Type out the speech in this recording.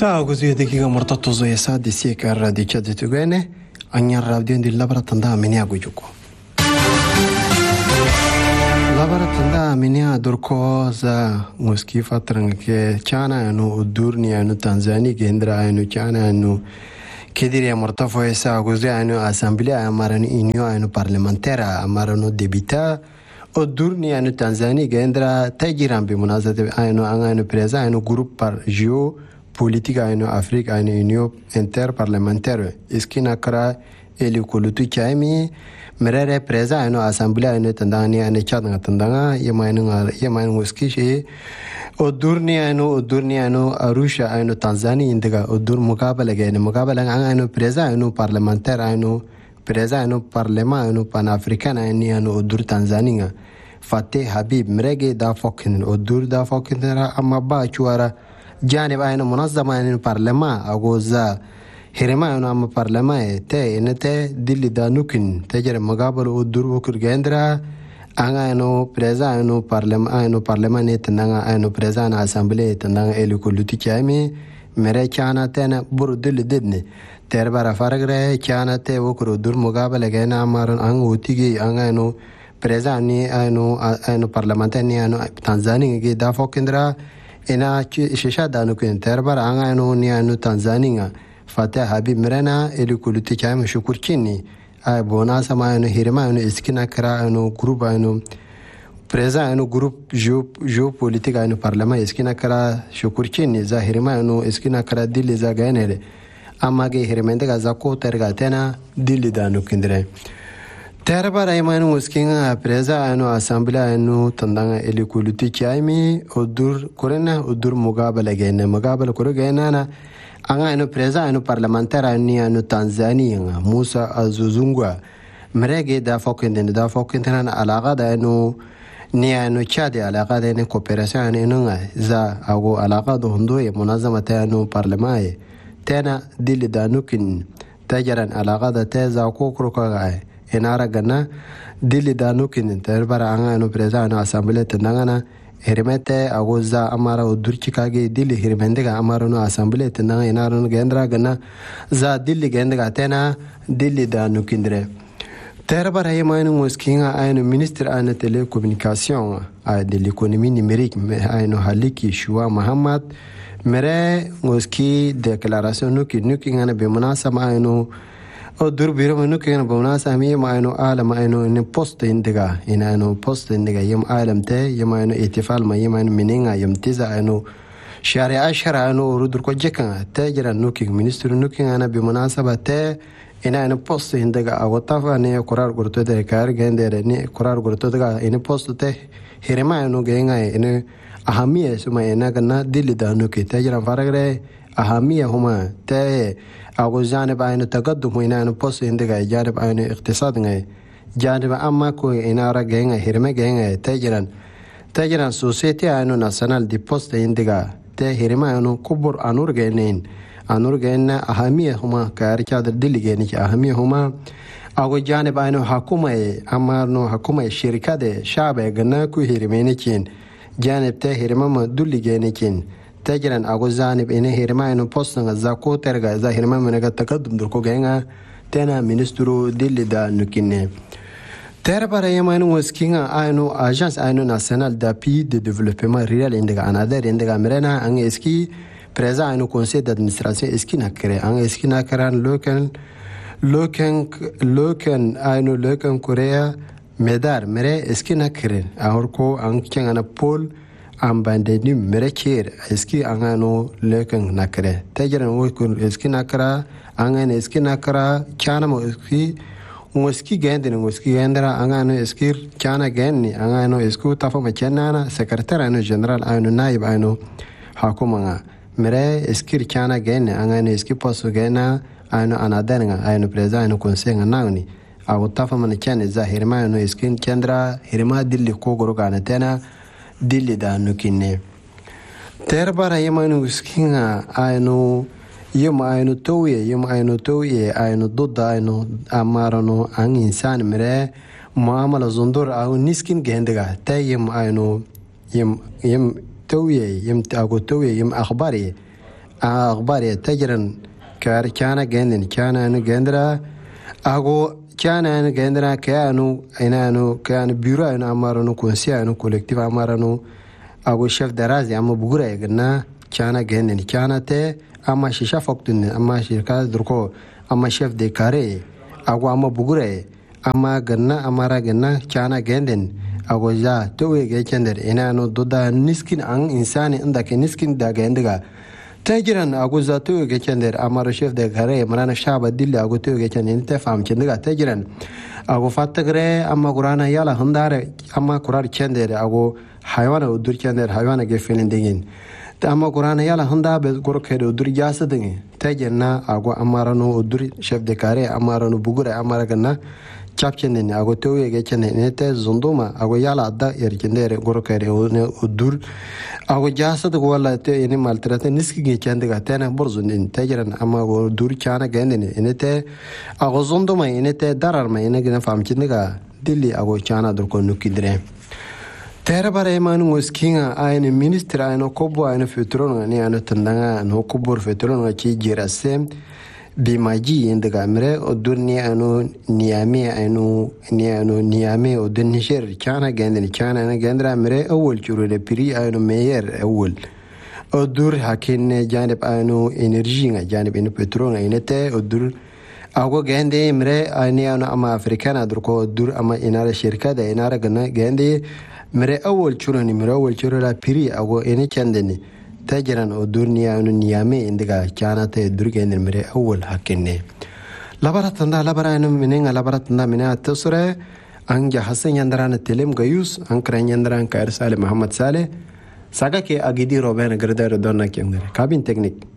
Saa così di chi ha mortato zoi sa di sì che era di chat di gene, agna radio di labra tanda menia gujuko. Labra tanda menia durko za muski fatran che chana no durni no Tanzania gendra no chana no che dire morta foi sa così no assemblea amarano inio no parlamentare amarano debita o durni no Tanzania gendra tajiran bi munazate no angano presa no groupe par geo politica ino Africa ino union interparlementaire iskina kara eli kulutu chaimi merere presa ino assemblea ino tandani ane chadanga tandanga yemainu uskishi odurni ino Arusha ino Tanzania indiga odur mukabala gene mukabala ino presa ino parlementaire ino presa ino parlement ino panafricana ino odur Tanzania Fateh Habib merege da fokin odur da fokin amma ba chuara جانب أنا منظمة أنا البرلمان أقوزا هرما أنا أم البرلمان تي إن تي دل دا نوكن تجري مقابل ودور وكر جندرا أنا برزا أنا برلمان يتنانا أنا برزا أنا أسامبلي يتنانا إلي كل تيجامي مرة كأنا تنا برو دل ددني تربارا فرقة كأنا تي وكر ودور مقابل جنا أمارن أنا وتيجي أنا برزا أنا برلمان تاني أنا تنزاني جي دافع كندرا ina shisha danu kun terbar anga no ni anu Tanzania Fateh Habib Mirena eli kuluti chama shukurchini ay bona sama no hirma no iskina kra no group no presa no group jo politika no parlament iskina kra shukurchini za hirma no iskina kra dili za ganere amma ge hirmende ga zako terga tena dili danu kindre Terbar ayman muskinga presa anu assemblea anu tandanga eli kuluti chaimi odur korena odur mugabala gene mugabala koro gene na anga anu presa anu parlamentare anu Tanzania Musa Azuzungwa merege da fokendena alaga da anu ni anu Chad alaga da ne cooperation anu za ago alaga do hondo e munazamata anu parlament tena dil da nukin tajaran alaga da teza ko kroka enara gana dili danu kin terbara anga no presa no assemblea tendangana hermete agoza amara udurchi kage dili hermendega amara no assemblea tendanga enara no gendra gana za dili gendega tena dili danu kindre terbara yemanu muskinga ayno ministre ana telecommunication a de l'économie numérique ayno haliki shua Muhammad mere muski déclaration no kinukingana be munasama ayno odur biro manu kena bona sami maino alam aino ne post indiga ino post indiga yam alam te yam aino itifal ma yam aino mininga yam tiza aino shari ashara aino rudur ko jeka te jira nuki ministru nuki ana bi munasaba te ino post indiga agotafa ne qorar gurto de kar gendere ne qorar gurto daga ino post te hirema aino genga ino ahamiya suma ina kana dilida nuki te jira faragre ahamiya huma te أو جانب عين تقدم هنا نبص عندك جانب عين اقتصاد جانب أما كوي إنا رجعنا هرمة جعنا تجران سوسيتي عينو ناسيونال دي بوست عندك هرمة عينو كبر أنور جعنا أهمية هما كاريكاد دلي جعنا أهمية هما أو جانب عينو حكومة أما نو حكومة شركات شعب جعنا كوي هرمة كين جانب هرمة ما دلي جعنا كين تجران أقول زانب إنه هرما إنه بوستنا زاكو ترجع زا هرما منك تقدم دركو جينا تنا منسترو دل دا نكينه تربرا يما إنه وسكينا إنه أجانس إنه ناسيونال دابي دي ديفلوبمنت ريال عندك أنا دار عندك أمرنا أن إسكي بريزا إنه كونسيل دادمنستراسيون إسكي نكره أن إسكي نكران لوكن إنه لوكن كوريا مدار مرة إسكي نكره أهوركو أن كان أنا بول am bandeni merecher eski angano leken nakre tajaran wokun eski nakra angan eski nakra chana mo eski gendra angano eskir chana genni angano esku tafama chenana secretary no general ayno naib ayno hakuma mere eskir chana genni angano eski poso gena ayno anadenga ayno president ayno konsenga nangni awu tafama chene za hirma no eskin chendra hirma dilli kogoro kana tena dili da nukine terbara yemanu skinga ayno ayno toye ayno dodda ayno amarano an insan mere muamala zondur aw niskin gendega tayem ayno yem toye yem akhbari akhbar ya tajiran kar kana gendin kana nu gendra ago kana nu gendra kanu inanu kan biro ina amarano konsiya no collectif amarano ago chef de razi amma bugura yagna kana gendin kana te amma shisha foktun amma shirka durko amma chef de carré ago amma bugura amma ganna amara ganna kana gendin ago ja to ge kender inano doda niskin an insani inda ke niskin da gendiga tajiran ago za to ge kender amara chef de carré marana shaba dilli ago to ge kender te fam kendiga tajiran ago fatagre amma qurana yala handare amma qurar kender ago haywana udur kender haywana ge felin dingin amma qurana yala handa be gorke do udur jasa dingi tajanna ago amara no udur chef de carré amara no bugura amara ganna chapchen ne ago to ye chene ne te zonduma ago yala da yerkindere gorokere udur ago jasa de wala te ne maltrate niski ge chende ga tena borzun tajiran amma go dur chana gende ne te ago zonduma ne te darar ma ne gna famchin ga dilli ago chana dur ko nukidre tere bare manu ngoskinga ayne ministra ayno kobo ayno futuro ne ayno tandanga no kobo futuro no chi jirase bimaji indaga mire odurni anu niyame odun nisher kana gendni kana na gendra mire awol churu de pri anu meyer awol odur hakin janib anu energy nga janib inu petrol inete odur ago gende mire ani anu ama afrikana durko odur ama inara shirka da inara gana gende mire awol churu ni mire awol churu la pri ago ene chendeni tajiran odurni anu niyame indiga kana te durgen mire awol hakinne labaratanda labaranu minenga labaratanda mina tasure anja hasan yandarana telem gayus ankran yandaran kair sale muhammad sale saga ke agidi roben gردار donna kengere kabin teknik